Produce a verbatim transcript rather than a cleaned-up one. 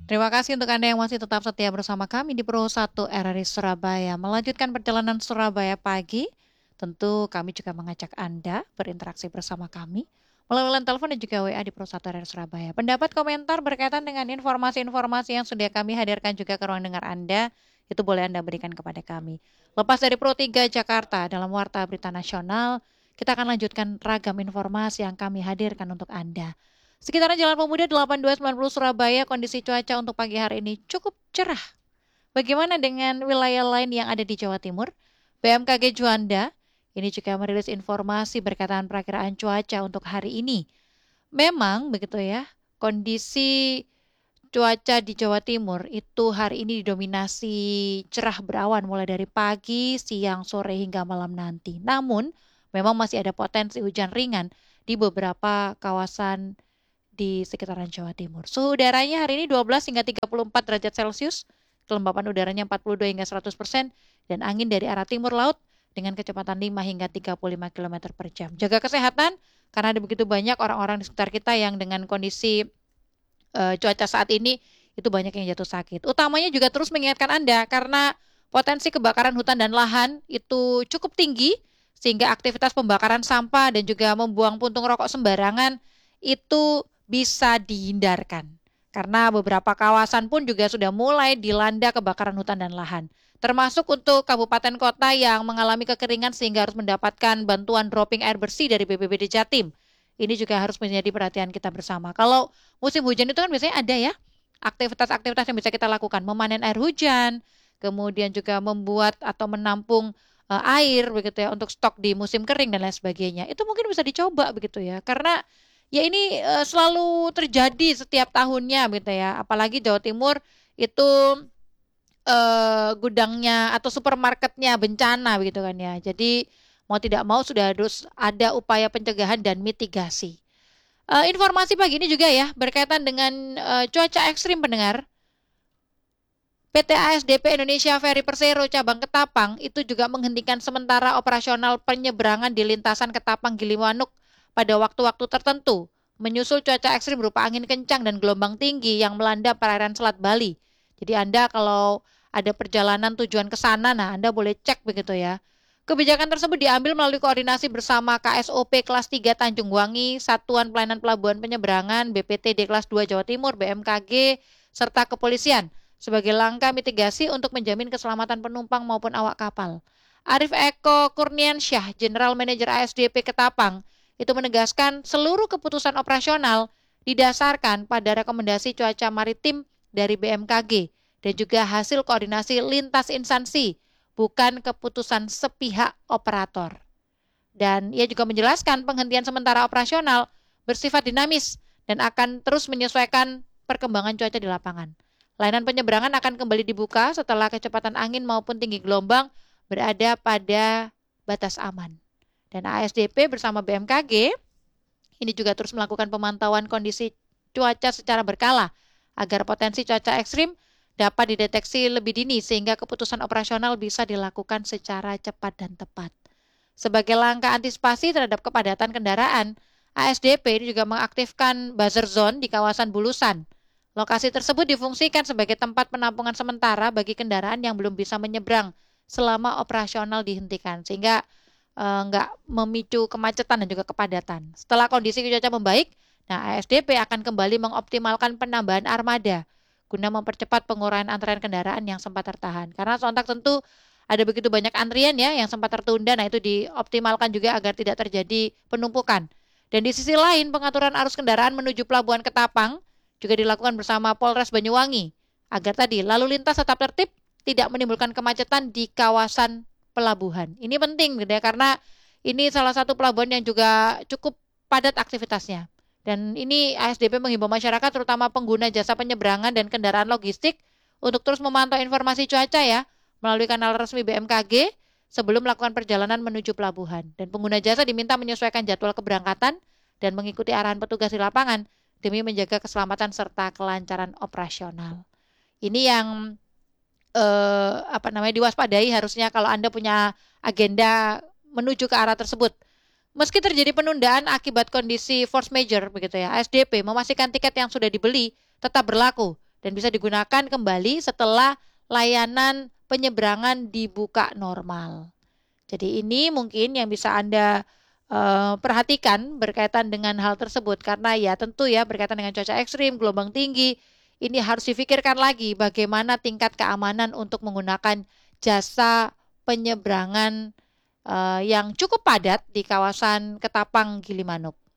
Terima kasih untuk Anda yang masih tetap setia bersama kami di Pro satu R R I Surabaya. Melanjutkan perjalanan Surabaya pagi, tentu kami juga mengajak Anda berinteraksi bersama kami melalui line telepon dan juga W A di Pro satu R R I Surabaya. Pendapat komentar berkaitan dengan informasi-informasi yang sudah kami hadirkan juga ke ruang dengar Anda, itu boleh Anda berikan kepada kami. Lepas dari Pro tiga Jakarta dalam Warta Berita Nasional, kita akan lanjutkan ragam informasi yang kami hadirkan untuk Anda. Sekitaran Jalan Pemuda delapan dua sembilan nol Surabaya, kondisi cuaca untuk pagi hari ini cukup cerah. Bagaimana dengan wilayah lain yang ada di Jawa Timur? B M K G Juanda ini juga merilis informasi berkaitan perakiraan cuaca untuk hari ini. Memang begitu ya, kondisi cuaca di Jawa Timur itu hari ini didominasi cerah berawan mulai dari pagi, siang, sore hingga malam nanti. Namun, memang masih ada potensi hujan ringan di beberapa kawasan di sekitaran Jawa Timur. Suhu udaranya hari ini dua belas hingga tiga puluh empat derajat Celcius, kelembapan udaranya empat puluh dua hingga seratus persen, dan angin dari arah timur laut dengan kecepatan lima hingga tiga puluh lima kilometer per jam. Jaga kesehatan, karena ada begitu banyak orang-orang di sekitar kita yang dengan kondisi uh, cuaca saat ini, itu banyak yang jatuh sakit. Utamanya juga terus mengingatkan Anda, karena potensi kebakaran hutan dan lahan itu cukup tinggi, sehingga aktivitas pembakaran sampah dan juga membuang puntung rokok sembarangan itu bisa dihindarkan. Karena beberapa kawasan pun juga sudah mulai dilanda kebakaran hutan dan lahan. Termasuk untuk kabupaten kota yang mengalami kekeringan sehingga harus mendapatkan bantuan dropping air bersih dari B P B D Jatim. Ini juga harus menjadi perhatian kita bersama. Kalau musim hujan itu kan biasanya ada ya aktivitas-aktivitas yang bisa kita lakukan. Memanen air hujan, kemudian juga membuat atau menampung uh, air begitu ya untuk stok di musim kering dan lain sebagainya. Itu mungkin bisa dicoba begitu ya. Karena ya ini uh, selalu terjadi setiap tahunnya gitu ya. Apalagi Jawa Timur itu uh, gudangnya atau supermarketnya bencana begitu kan ya. Jadi mau tidak mau sudah harus ada upaya pencegahan dan mitigasi. Uh, informasi pagi ini juga ya berkaitan dengan uh, cuaca ekstrim pendengar. P T A S D P Indonesia Ferry Persero cabang Ketapang itu juga menghentikan sementara operasional penyeberangan di lintasan Ketapang Gilimanuk pada waktu-waktu tertentu, menyusul cuaca ekstrim berupa angin kencang dan gelombang tinggi yang melanda perairan Selat Bali. Jadi Anda kalau ada perjalanan tujuan ke sana, nah Anda boleh cek begitu ya. Kebijakan tersebut diambil melalui koordinasi bersama K S O P kelas tiga Tanjung Wangi, Satuan Pelayanan Pelabuhan Penyeberangan, B P T D kelas dua Jawa Timur, B M K G, serta kepolisian sebagai langkah mitigasi untuk menjamin keselamatan penumpang maupun awak kapal. Arif Eko Kurniansyah, General Manager A S D P Ketapang, itu menegaskan seluruh keputusan operasional didasarkan pada rekomendasi cuaca maritim dari B M K G dan juga hasil koordinasi lintas instansi, bukan keputusan sepihak operator. Dan ia juga menjelaskan penghentian sementara operasional bersifat dinamis dan akan terus menyesuaikan perkembangan cuaca di lapangan. Layanan penyeberangan akan kembali dibuka setelah kecepatan angin maupun tinggi gelombang berada pada batas aman. Dan A S D P bersama B M K G ini juga terus melakukan pemantauan kondisi cuaca secara berkala agar potensi cuaca ekstrim dapat dideteksi lebih dini sehingga keputusan operasional bisa dilakukan secara cepat dan tepat. Sebagai langkah antisipasi terhadap kepadatan kendaraan, A S D P ini juga mengaktifkan buzzer zone di kawasan Bulusan. Lokasi tersebut difungsikan sebagai tempat penampungan sementara bagi kendaraan yang belum bisa menyeberang selama operasional dihentikan, sehingga nggak uh, memicu kemacetan dan juga kepadatan. Setelah kondisi cuaca membaik, nah A S D P akan kembali mengoptimalkan penambahan armada guna mempercepat penguraian antrean kendaraan yang sempat tertahan. Karena sontak tentu ada begitu banyak antrian ya yang sempat tertunda, nah itu dioptimalkan juga agar tidak terjadi penumpukan. Dan di sisi lain, pengaturan arus kendaraan menuju Pelabuhan Ketapang juga dilakukan bersama Polres Banyuwangi agar tadi lalu lintas tetap tertib, tidak menimbulkan kemacetan di kawasan pelabuhan. Ini penting gitu ya, karena ini salah satu pelabuhan yang juga cukup padat aktivitasnya. Dan ini A S D P menghimbau masyarakat terutama pengguna jasa penyeberangan dan kendaraan logistik untuk terus memantau informasi cuaca ya melalui kanal resmi B M K G sebelum melakukan perjalanan menuju pelabuhan. Dan pengguna jasa diminta menyesuaikan jadwal keberangkatan dan mengikuti arahan petugas di lapangan demi menjaga keselamatan serta kelancaran operasional. Ini yang eh, apa namanya diwaspadai harusnya kalau Anda punya agenda menuju ke arah tersebut. Meski terjadi penundaan akibat kondisi force majeure begitu ya, A S D P memastikan tiket yang sudah dibeli tetap berlaku dan bisa digunakan kembali setelah layanan penyeberangan dibuka normal. Jadi ini mungkin yang bisa Anda uh, perhatikan berkaitan dengan hal tersebut, karena ya tentu ya berkaitan dengan cuaca ekstrim, gelombang tinggi, ini harus difikirkan lagi bagaimana tingkat keamanan untuk menggunakan jasa penyeberangan uh, yang cukup padat di kawasan Ketapang Gilimanuk.